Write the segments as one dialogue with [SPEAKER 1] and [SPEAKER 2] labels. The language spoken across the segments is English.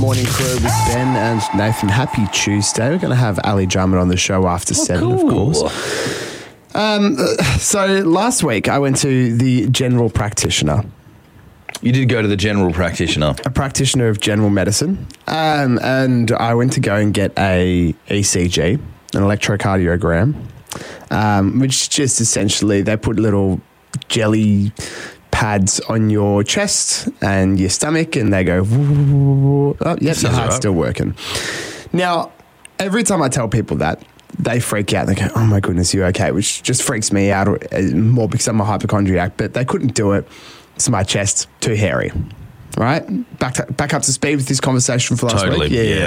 [SPEAKER 1] Morning Crew with Ben and Nathan. Happy Tuesday. We're going to have Ali Drummond on the show after 7, of course. So last week I went to the general practitioner.
[SPEAKER 2] You did go to the general practitioner.
[SPEAKER 1] A practitioner of general medicine. And I went to go and get a ECG, an electrocardiogram, which just essentially they put little jelly pads on your chest and your stomach and they go, oh, yep, your heart's still working. Now, every time I tell people that, they freak out. They go, oh my goodness, you okay? Which just freaks me out more because I'm a hypochondriac, but they couldn't do it. It's my chest, too hairy. Right? Back up to speed with this conversation for last week.
[SPEAKER 2] Yeah.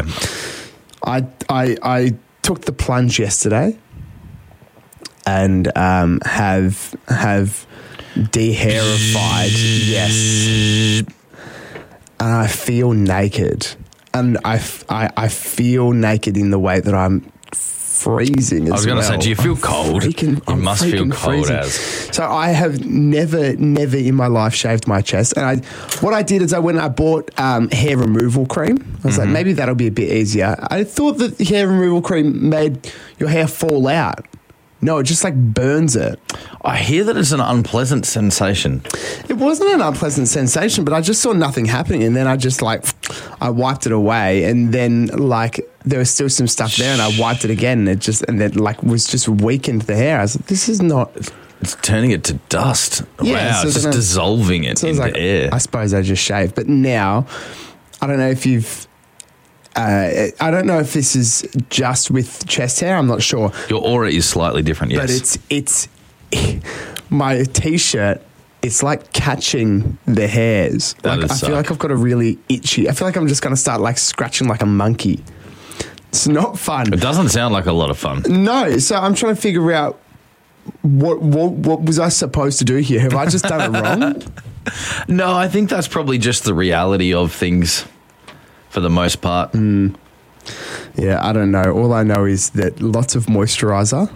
[SPEAKER 1] I took the plunge yesterday and have de-hairified, yes. And I feel naked. And I feel naked in the way that I'm freezing as well.
[SPEAKER 2] I was going to say, do you feel cold? You must feel cold as.
[SPEAKER 1] So I have never in my life shaved my chest. And what I did is I went and I bought hair removal cream. I was like, maybe that'll be a bit easier. I thought that the hair removal cream made your hair fall out. No, it just like burns it.
[SPEAKER 2] I hear that it's an unpleasant sensation.
[SPEAKER 1] It wasn't an unpleasant sensation, but I just saw nothing happening. And then I just I wiped it away. And then there was still some stuff there and I wiped it again. And then was just weakened the hair. I was like, this is not...
[SPEAKER 2] It's turning it to dust.
[SPEAKER 1] Yeah,
[SPEAKER 2] wow,
[SPEAKER 1] so
[SPEAKER 2] it's just dissolving it in the air.
[SPEAKER 1] I suppose I just shaved. But now, I don't know if you've... I don't know if this is just with chest hair. I'm not sure.
[SPEAKER 2] Your aura is slightly different, yes.
[SPEAKER 1] But it's my T-shirt. It's like catching the hairs. I feel like I've got a really itchy. I feel like I'm just going to start scratching like a monkey. It's not fun.
[SPEAKER 2] It doesn't sound like a lot of fun.
[SPEAKER 1] No. So I'm trying to figure out what was I supposed to do here? Have I just done it wrong?
[SPEAKER 2] No, I think that's probably just the reality of things. For the most part.
[SPEAKER 1] Yeah, I don't know. All I know is that lots of moisturiser.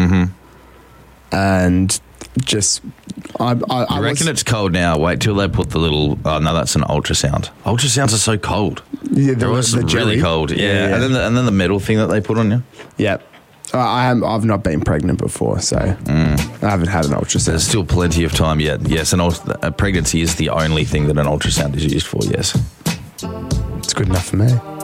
[SPEAKER 1] And just... I
[SPEAKER 2] reckon it's cold now. Wait till they put the little... Oh, no, that's an ultrasound. Ultrasounds are so cold.
[SPEAKER 1] Yeah,
[SPEAKER 2] they're really cold. Yeah. And then the metal thing that they put on you.
[SPEAKER 1] Yeah. I've not been pregnant before, so I haven't had an ultrasound.
[SPEAKER 2] There's still plenty of time yet. Yes, a pregnancy is the only thing that an ultrasound is used for, yes.
[SPEAKER 1] It's good enough for me.